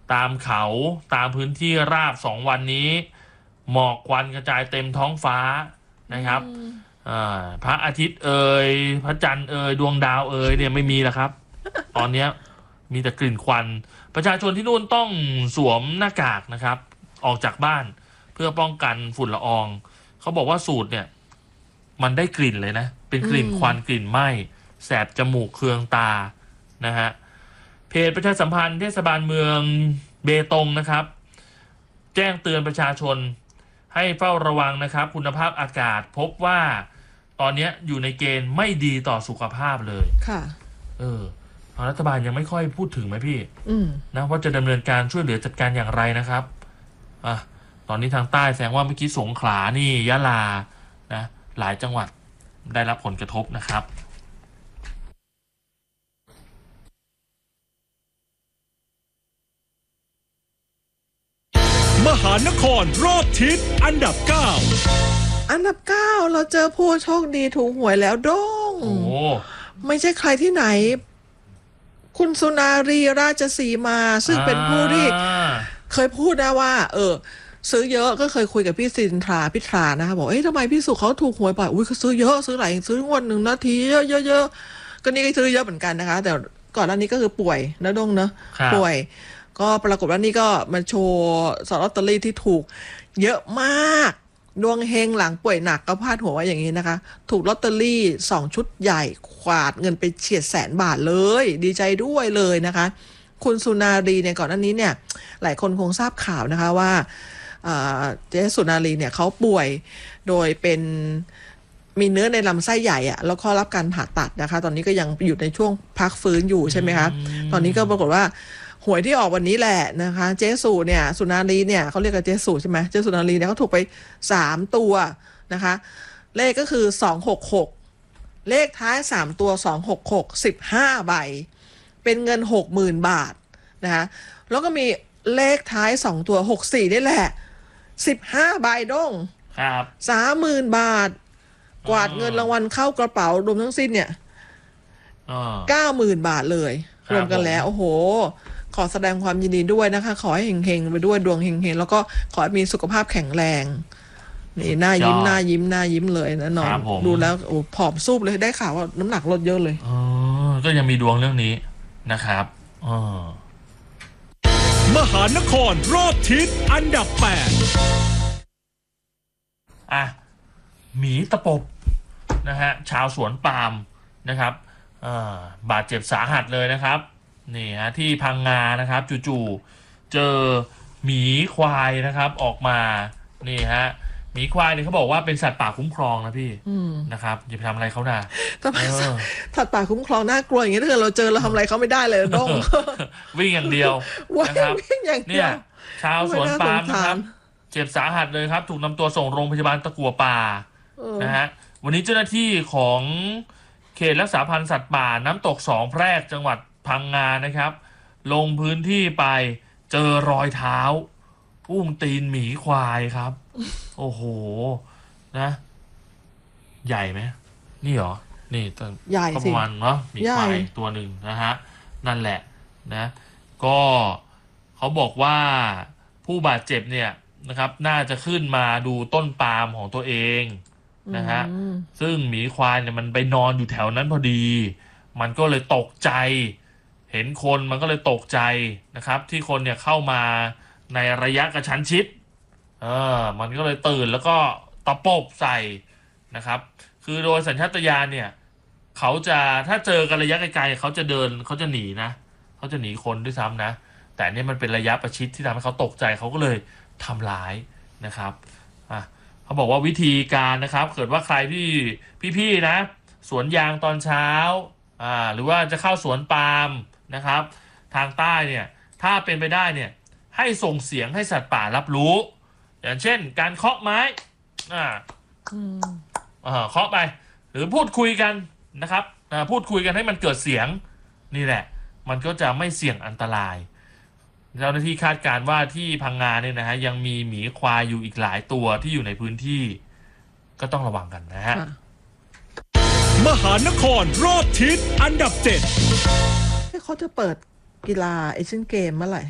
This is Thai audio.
ตามเขาตามพื้นที่ราบ2 วันนี้หมอกควันกระจายเต็มท้องฟ้านะครับพระอาทิตย์พระจันทร์ดวงดาวเนี่ยไม่มีแล้วครับ ตอนนี้มีแต่กลิ่นควันประชาชนที่นู่นต้องสวมหน้ากากนะครับออกจากบ้านเพื่อป้องกันฝุ่นละอองเขาบอกว่าสูตรเนี่ยมันได้กลิ่นเลยนะเป็นกลิ่นควันกลิ่นไหม้แสบจมูกเคืองตานะฮะเพจประชาสัมพันธ์เทศบาลเมืองเบตงนะครับแจ้งเตือนประชาชนให้เฝ้าระวังนะครับคุณภาพอากาศพบว่าตอนนี้อยู่ในเกณฑ์ไม่ดีต่อสุขภาพเลยค่ะรัฐบาลยังไม่ค่อยพูดถึงไหมพี่นะว่าจะดำเนินการช่วยเหลือจัดการอย่างไรนะครับตอนนี้ทางใต้แสดงว่าเมื่อกี้สงขลานี่ยะลานะหลายจังหวัดได้รับผลกระทบนะครับมหานครรอบทิศอันดับ 9 เราเจอผู้โชคดีถูกหวยแล้วด้งไม่ใช่ใครที่ไหนคุณสุนารีราชสีมาซึ่งเป็นผู้ที่เคยพูดนะว่าซื้อเยอะก็เคยคุยกับพี่สินทราพิธรานะคะบอกทำไมพี่สุเขาถูกหวยบ่อยเขาซื้อเยอะซื้อหลายซื้องวด1 นาทีเยอะก็นี่ก็ซื้อเยอะเหมือนกันนะคะแต่ก่อนหน้านี้ก็คือป่วยนะด้งเนอะป่วยก็ปรากฏว่านี่ก็มาโชว์สลอตเตอรี่ที่ถูกเยอะมากดวงเฮงหลังป่วยหนักก็พาดหัวว่าอย่างนี้นะคะถูกลอตเตอรี่2 ชุดใหญ่กวาดเงินไปเฉียด100,000 บาทเลยดีใจด้วยเลยนะคะคุณสุนารีเนี่ยก่อนหน้านี้เนี่ยหลายคนคงทราบข่าวนะคะว่าเจ๊สุนารีเนี่ยเขาป่วยโดยเป็นมีเนื้อในลำไส้ใหญ่อะแล้วก็รับการผ่าตัดนะคะตอนนี้ก็ยังอยู่ในช่วงพักฟื้นอยู่ใช่ไหมคะตอนนี้ก็ปรากฏว่าหวยที่ออกวันนี้แหละนะคะเจ๊สุเนี่ยสุนารีเนี่ยเขาเรียกกันเจ๊สุใช่ไหมเจ๊สุนารีเนี่ยเขาถูกไป3 ตัวนะคะเลขก็คือ266เลขท้าย3 ตัว266 15 ใบเป็นเงิน 60,000 บาทนะคะแล้วก็มีเลขท้าย2 ตัว64นี่แหละ15 ใบด้งครับ 30,000 บาทกวาดเงินรางวัลเข้ากระเป๋ารวมทั้งสิ้นเนี่ย90,000 บาทเลยรวมกันแล้วโอ้โหขอแสดงความยินดีด้วยนะคะขอให้เฮงๆไปด้วยดวงเฮงๆแล้วก็ขอให้มีสุขภาพแข็งแรงนี่หน้ายิ้มเลยนะน้องดูแล้วโอ้ผอมซูบเลยได้ข่าวว่าน้ำหนักลดเยอะเลยก็ยังมีดวงเรื่องนี้นะครับมหานครรอบทิศอันดับ 8 หมีตะปบนะฮะชาวสวนปาล์มนะครับบาดเจ็บสาหัสเลยนะครับนี่ฮะที่พังงานะครับจู่ๆเจอหมีควายนะครับออกมานี่ฮะหมีควายเนี่ยเขาบอกว่าเป็นสัตว์ป่าคุ้มครองนะพี่นะครับอย่าไปทำอะไรเขานะทำไมสัตว์ป่าคุ้มครองน่ากลัวอย่างนี้ถ้าเกิดเราเจอเราทำอะไรเขาไม่ได้เลยน้องวิ่งอย่างเดียวนะครับเนี่ยชาวสวนปาล์มนะครับเจ็บสาหัสเลยครับถูกนำตัวส่งโรงพยาบาลตะกั่วป่านะฮะวันนี้เจ้าหน้าที่ของเขตรักษาพันธุ์สัตว์ป่าน้ำตก2 แพรกจังหวัดพังงานะครับลงพื้นที่ไปเจอรอยเท้าอุ้งตีนหมีควายครับโอ้โหนะใหญ่ไหมนี่เหรอนี่ใหญ่ประมาณเนาะหมีควายตัวหนึ่งนะฮะนั่นแหละนะก็เขาบอกว่าผู้บาดเจ็บเนี่ยนะครับน่าจะขึ้นมาดูต้นปาล์มของตัวเองนะฮะซึ่งหมีควายเนี่ยมันไปนอนอยู่แถวนั้นพอดีมันก็เลยตกใจเห็นคนมันก็เลยตกใจนะครับที่คนเนี่ยเข้ามาในระยะกระชั้นชิดมันก็เลยตื่นแล้วก็ตะปบใส่นะครับคือโดยสัญชาตญาณเนี่ยเขาจะถ้าเจอกันระยะไกลๆเขาจะเดินเขาจะหนีนะเขาจะหนีคนด้วยซ้ำนะแต่เนี่ยมันเป็นระยะประชิดที่ทำให้เขาตกใจเขาก็เลยทำร้ายนะครับเขาบอกว่าวิธีการนะครับเกิดว่าใครที่พี่ๆนะสวนยางตอนเช้าหรือว่าจะเข้าสวนปาล์มนะครับทางใต้เนี่ยถ้าเป็นไปได้เนี่ยให้ส่งเสียงให้สัตว์ป่ารับรู้อย่างเช่นการเคาะไม้เคาะไปหรือพูดคุยกันนะครับพูดคุยกันให้มันเกิดเสียงนี่แหละมันก็จะไม่เสี่ยงอันตรายเจ้าหน้าที่คาดการณ์ว่าที่พังงาเนี่ยนะฮะยังมีหมีควายอยู่อีกหลายตัวที่อยู่ในพื้นที่ก็ต้องระวังกันนะฮะมหานครรอบทิศอันดับ 7 เขาจะเปิดกีฬาเอเชียนเกมเมื่อไหร่